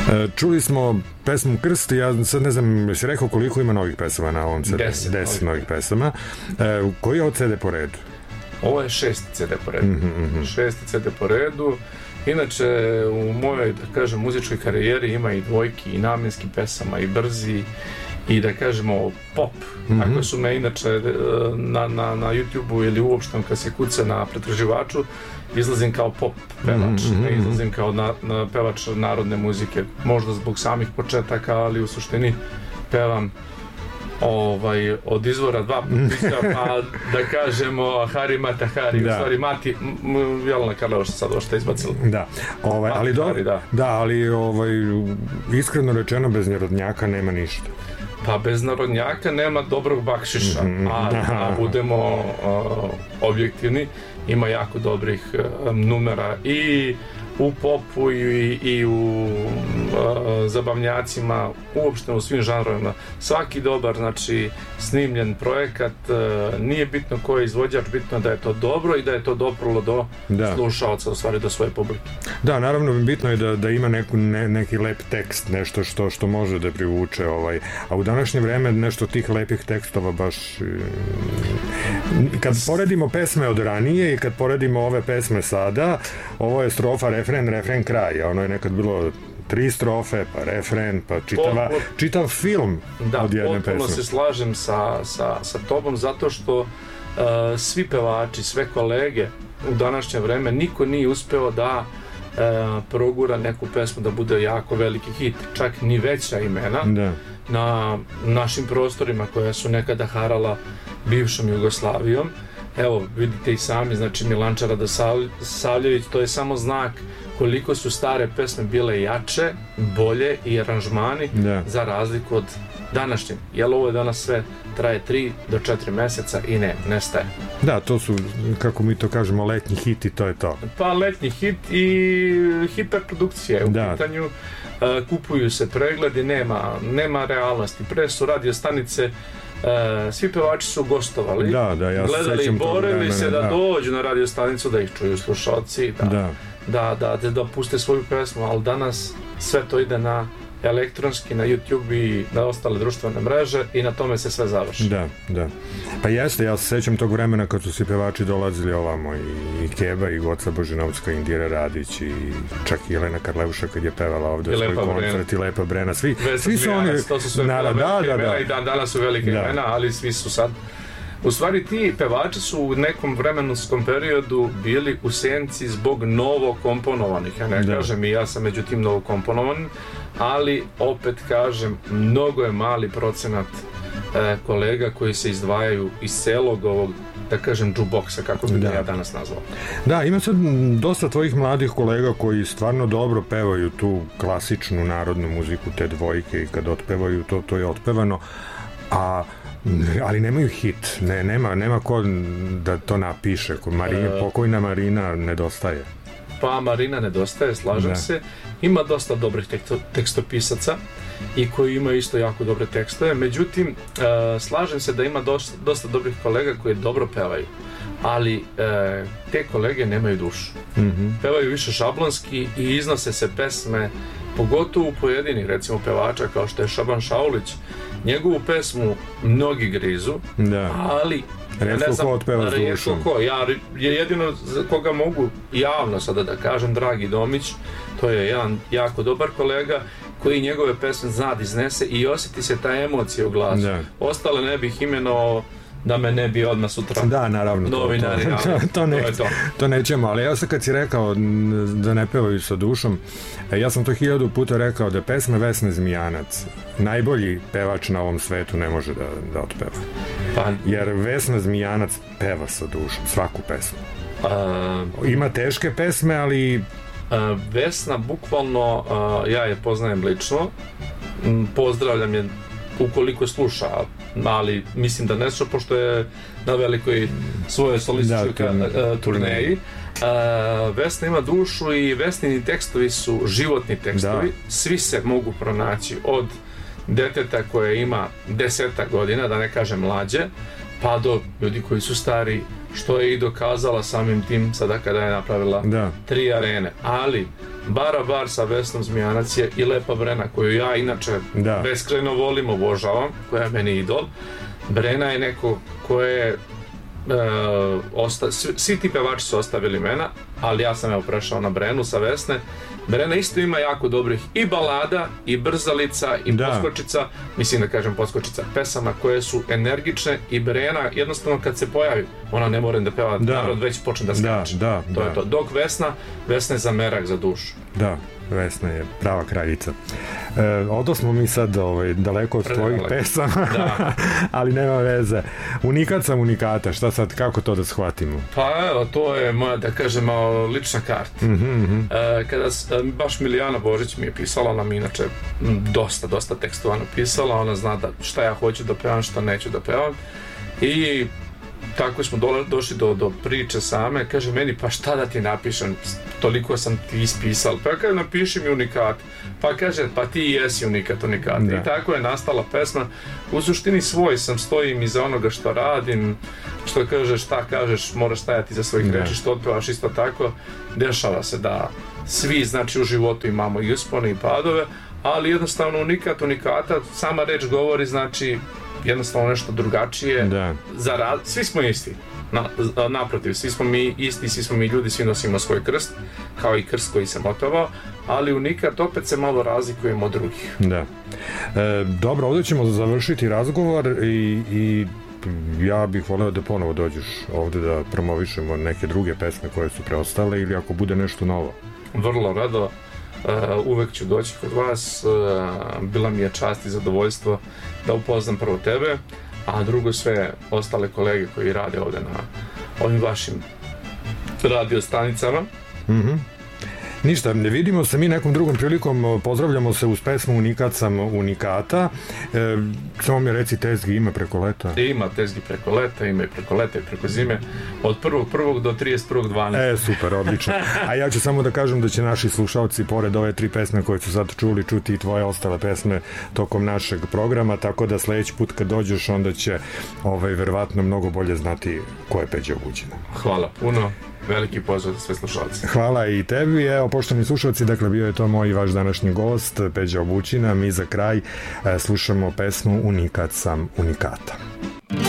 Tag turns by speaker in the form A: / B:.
A: Čuli smo pesmu Krst, ja sad ne znam, jesi rekao koliko ima novih pesama na ovom CD? 10 novih pesama. Koji je od CD po redu?
B: Ovo je 6. CD po redu. 6. CD po redu. Inače, u mojoj, da kažem, muzičkoj karijeri ima i dvojki, i namenski pesama, i brzi, i da kažemo pop. Ako su me inače na YouTube-u ili uopšte kad se kuca na pretraživaču, izlazim kao pop pevač, ne izlazim kao pevač narodne muzike, možda zbog samih početaka, ali u suštini pevam od izvora dva putnika, pa da kažemo Hari Mata Hari, u stvari Mati Jelena Karleva što sad ošte izbacila.
A: Da, ali iskreno rečeno bez narodnjaka nema ništa.
B: Pa bez narodnjaka nema dobrog bakšiša, a budemo objektivni, ima jako dobrih numera i u popu i u zabavnjacima, uopšte u svim žanrovima. Svaki dobar, znači, snimljen projekat, nije bitno ko je izvođač, bitno da je to dobro i da je to doprlo do slušaoca, u stvari do svoje publike.
A: Da, naravno, bitno je da ima neki lep tekst, nešto što može da privuče, a u današnje vreme nešto tih lepih tekstova baš... Kad poredimo pesme od ranije i kad poredimo ove pesme sada, ovo je strofa, refren, kraj, ono je nekad bilo 3 strofe, pa refren, pa čitav film od jedne pesme. Da, potpuno se slažem sa tobom, zato što svi pevači, sve kolege u današnje vreme, niko nije uspeo da progura neku pesmu da bude jako veliki hit, čak ni veća imena na našim prostorima koja su nekada harala bivšom Jugoslavijom. Evo, vidite i sami, znači Milanča Radosavljević, to je samo znak koliko su stare pesme bile jače, bolje i aranžmani za razliku od današnjeg. Jer ovo je danas sve traje 3 do 4 meseca i nestaje. Da, to su, kako mi to kažemo, letnji hit i to je to. Pa letnji hit i hiperprodukcija u pitanju. Kupuju se pregledi, nema realnosti. Pre su radio stanice, svi pevači su gostovali, gledali i borili se da dođu na radio stanicu, da ih čuju slušalci, da puste svoju pesmu, ali danas sve to ide na elektronski, na YouTube i na ostale društvene mreže i na tome se sve završi. Da. Pa jeste, ja se sećam tog vremena kad su svi pevači dolazili ovamo, i Keba, i Goca Božinovska, i Indira Radić, i čak i Jelena Karleuša kad je pevala ovde svoj koncert, i Lepa Brena, svi su oni... To su sve velike imena i danas su velike imena, ali svi su sad... U stvari ti pevači su u nekom vremenskom periodu bili u senci zbog novokomponovanih, ja ne kažem i ja sam među tim novokomponovanim, ali opet kažem, mnogo je mali procenat kolega koji se izdvajaju iz celog ovog, da kažem, jukeboxa, kako bi ja danas nazvao. Da, ima sad dosta tvojih mladih kolega koji stvarno dobro pevaju tu klasičnu narodnu muziku, te dvojke, i kad otpevaju to je otpevano, ali nemaju hit, nema ko da to napiše. Pokojna Marina nedostaje. Pa Marina nedostaje, slažem se. Ima dosta dobrih tekstopisaca i koji imaju isto jako dobre tekstove, međutim slažem se da ima dosta dobrih kolega koji dobro pevaju, ali te kolege nemaju dušu. Pevaju više šablonski i iznose se pesme, pogotovo u pojedinih, recimo, pevača kao što je Šaban Šaulić. Njegovu pesmu mnogi grizu, ali retko ko otpeva s dušom.
B: Ja jedino koga mogu javno sada da kažem, Dragi Domić, to je jedan jako dobar kolega koji njegove pesme zna da iznese i osjeti se ta emocija u glasu. Ostale ne bih imenovao da me ne bi odmah sutra novinari. To nećemo, ali ja sam kad si rekao da ne pevaju sa dušom, ja sam to 1000 puta rekao da pesme Vesne Zmijanac najbolji pevač na ovom svetu ne može da otpeva. Jer Vesna Zmijanac peva sa dušom, svaku pesmu. Ima teške pesme, ali... Vesna, bukvalno, ja je poznajem lično, pozdravljam je ukoliko sluša, ali mislim da ne sluša, pošto je na velikoj svojoj solističkoj turneji. Vesna ima dušu i Vesnini tekstovi su životni tekstovi, svi se mogu pronaći od deteta koje ima 10 godina, da ne kažem mlađe, pa do ljudi koji su stari, što je i dokazala samim tim sada kada je napravila 3 arene. Ali Bara bar sa Vesnom Zmijanac je i Lepa Brena, koju ja inače beskrajno volim, obožavam, koja je meni idol. Brena je neko koje svi ti pevači su ostavili mene, ali ja sam prešao na Brenu sa Vesne. Brena isto ima jako dobrih i balada, i brzalica, i poskočica, mislim da kažem poskočica, pesama koje su energične i Brena jednostavno kad se pojavi, ona ne mora da peva, narod već počne da skače. To je to. Dok Vesna je za merak za dušu.
A: Da. Vesna je prava kraljica. Odosmo mi sad daleko od tvojih pesama, ali nema veze. Unikat sam unikata, šta sad, kako to da shvatimo?
B: Pa evo, to je moja, da kažem, lična karta. Kada baš Milijana Božić mi je pisala, ona mi inače dosta tekstova napisala, ona zna da šta ja hoću da pevam, šta neću da pevam. I tako smo došli do priče same, kaže meni, pa šta da ti napišem, toliko sam ti ispisal, pa kaže napiši mi unikat, pa kaže pa ti jesi unikat. I tako je nastala pesma. U suštini svoj sam, stojim iza onoga što radim, što kažeš, šta kažeš, moraš stajati za svojih reči, što otpevaš, isto tako dešava se da svi, znači, u životu imamo i uspone i padove, ali jednostavno unikata, sama reč govori, znači jednostavno nešto drugačije. Svi smo isti. Naprotiv, svi smo mi isti, svi smo mi ljudi, svi nosimo svoj krst, kao i krst koji sam otpevao, ali unikat opet se malo razlikujemo od drugih.
A: Dobro, ovdje ćemo završiti razgovor i ja bih voleo da ponovo dođeš ovdje da promovišemo neke druge pesme koje su preostale ili ako bude nešto novo.
B: Vrlo rado. Uvek ću doći kod vas, bila mi je čast i zadovoljstvo da upoznam prvo tebe, a drugo sve ostale kolege koji rade ovdje na ovim vašim radio stanicama.
A: Ništa, ne vidimo se mi nekom drugom prilikom, pozdravljamo se uz pesmu Unikat sam unikata. Samo mi reci, tezgi ima preko leta?
B: Ima tezgi preko leta, ima i preko leta i preko zime, od 1.1. do 31.12.
A: Super, odlično. A ja ću samo da kažem da će naši slušalci, pored ove 3 pesme koje su sad čuli, čuti i tvoje ostale pesme tokom našeg programa, tako da sledeći put kad dođeš, onda će verovatno mnogo bolje znati ko je Peđa Obućina.
B: Hvala puno. Veliki pozdrav za sve slušalce.
A: Hvala i tebi. Evo, poštovani slušalci, dakle, bio je to moj i vaš današnji gost, Peđa Obućina. Mi za kraj slušamo pesmu Unikat sam unikata.